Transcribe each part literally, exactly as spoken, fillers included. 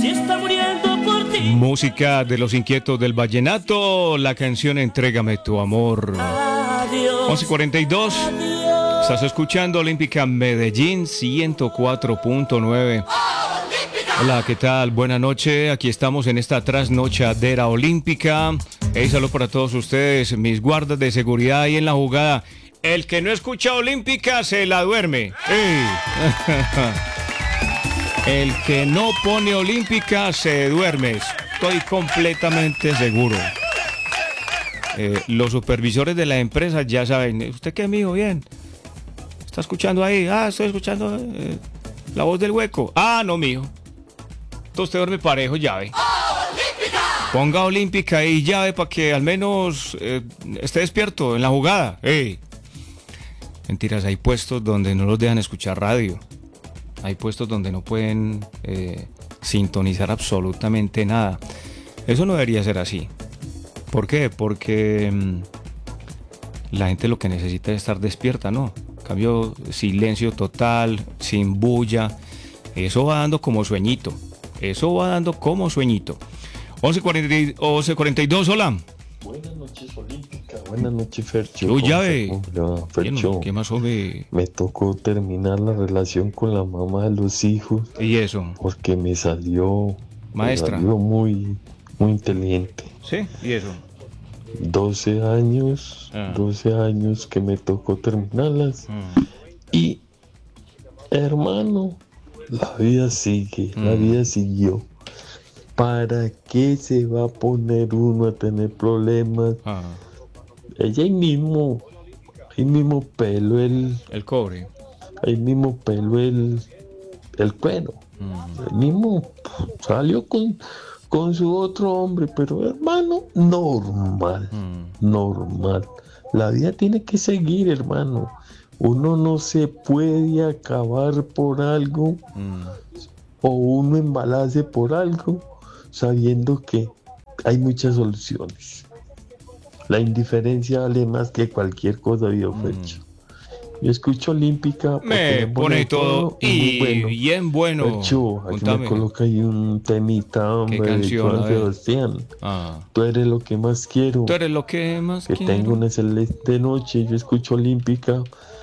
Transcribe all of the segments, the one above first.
Música de Los Inquietos del Vallenato, la canción Entrégame tu amor. once cuarenta y dos. Estás escuchando Olímpica Medellín ciento cuatro punto nueve. Hola, ¿qué tal? Buenas noches. Aquí estamos en esta trasnochadera olímpica. Hey, saludo para todos ustedes, mis guardas de seguridad ahí en la jugada. El que no escucha Olímpica se la duerme. Hey. El que no pone Olímpica se duerme. Estoy completamente seguro. Eh, los supervisores de la empresa ya saben. ¿Usted qué, mijo? Bien. ¿Está escuchando ahí? Ah, estoy escuchando eh, la voz del hueco. Ah, no, mijo. Entonces usted duerme parejo, llave. Ponga Olímpica y llave para que al menos eh, esté despierto en la jugada. ¡Ey! Mentiras, hay puestos donde no los dejan escuchar radio. Hay puestos donde no pueden eh, sintonizar absolutamente nada. Eso no debería ser así. ¿Por qué? Porque mmm, la gente lo que necesita es estar despierta, ¿no? En cambio, silencio total, sin bulla. Eso va dando como sueñito. Eso va dando como sueñito. once cuarenta y dos, hola. Buenas noches, Olímpica. Buenas noches, Fercho. Uy, llave. Fercho, ¿Qué más, hombre? Me tocó terminar la relación con la mamá de los hijos. ¿Y eso? Porque me salió... Maestra. Me salió muy, muy inteligente. ¿Sí? ¿Y eso? doce años, ah. doce años que me tocó terminarlas. Ah. Y, hermano, la vida sigue, mm. la vida siguió. ¿Para qué se va a poner uno a tener problemas? Ah. Ella ahí mismo, ahí mismo peló el... El cobre. Ahí mismo peló el, el cuero. Mm. Ahí mismo salió con, con su otro hombre, pero hermano, normal, mm. normal. La vida tiene que seguir, hermano. Uno no se puede acabar por algo mm. o uno embalarse por algo sabiendo que hay muchas soluciones. La indiferencia vale más que cualquier cosa, viejo Fercho. Mm. Yo escucho Olímpica. Me, me pone, pone todo, todo y bueno. bien bueno. Fercho, aquí me coloca ahí un temita, hombre. ¿Qué canción? De Sebastián. Ah. Tú eres lo que más quiero. Tú eres lo que más que quiero. Que tengo una excelente noche. Yo escucho Olímpica.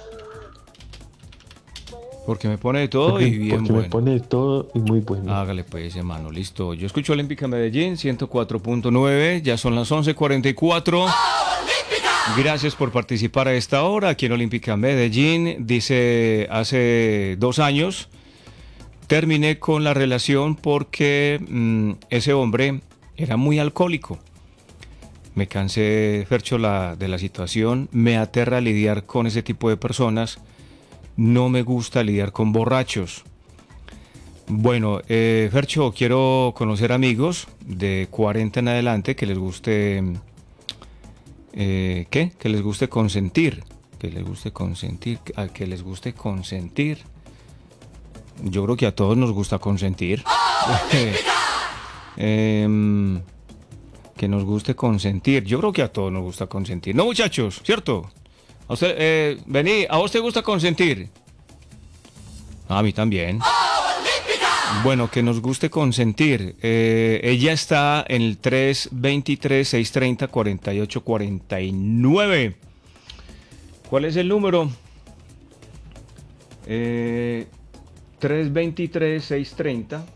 Porque me pone de todo porque, y bien porque bueno. me pone de todo y muy bueno. Hágale pues, hermano, listo. Yo escucho Olímpica Medellín ciento cuatro punto nueve, ya son las once cuarenta y cuatro. ¡Olímpica! Gracias por participar a esta hora aquí en Olímpica Medellín. Dice, hace dos años terminé con la relación porque mmm, ese hombre era muy alcohólico. Me cansé, Fercho, la, de la situación. Me aterra lidiar con ese tipo de personas. No me gusta lidiar con borrachos. Bueno, eh, Fercho, quiero conocer amigos de cuarenta en adelante que les guste... Eh, ¿Qué? Que les guste consentir. Que les guste consentir. A que les guste consentir. Yo creo que a todos nos gusta consentir. eh, que nos guste consentir. Yo creo que a todos nos gusta consentir. No, muchachos, ¿cierto? A usted, eh, vení, ¿a vos te gusta consentir? A mí también. ¡Olímpica! Bueno, que nos guste consentir. Eh, ella está en el tres veintitrés, seiscientos treinta, cuarenta y ocho cuarenta y nueve. ¿Cuál es el número? Eh, tres veintitrés, seiscientos treinta.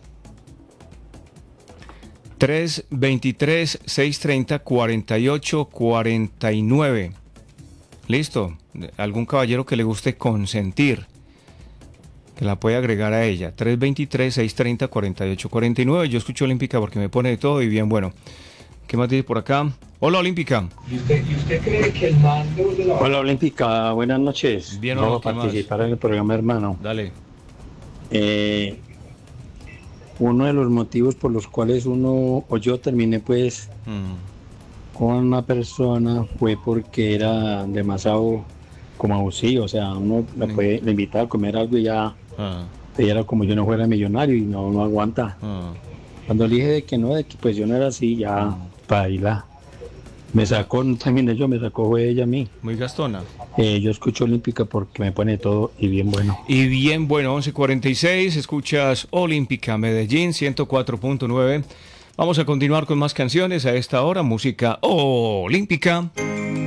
tres veintitrés, seiscientos treinta, cuarenta y ocho cuarenta y nueve. Listo, algún caballero que le guste consentir, que la puede agregar a ella. tres veintitrés, seiscientos treinta, cuarenta y ocho cuarenta y nueve. Yo escucho Olímpica porque me pone de todo y bien bueno. ¿Qué más dice por acá? Hola, Olímpica. ¿Y usted, y usted cree que el mando de la... Hola, Olímpica, buenas noches. Bien, Vamos a participar más en el programa, hermano. Dale. Eh, uno de los motivos por los cuales uno o yo terminé pues... Mm. con una persona fue porque era demasiado como abusivo, o sea, uno le, puede, le invitaba a comer algo y ya ah. era como yo no fuera millonario y no, no aguanta. Ah. Cuando le dije de que no, de que pues yo no era así, ya ah. baila. Me sacó, no terminé yo, me sacó fue ella a mí. Muy gastona. Eh, yo escucho Olímpica porque me pone todo y bien bueno. Y bien bueno, once cuarenta y seis, escuchas Olímpica Medellín ciento cuatro punto nueve. Vamos a continuar con más canciones a esta hora, música olímpica.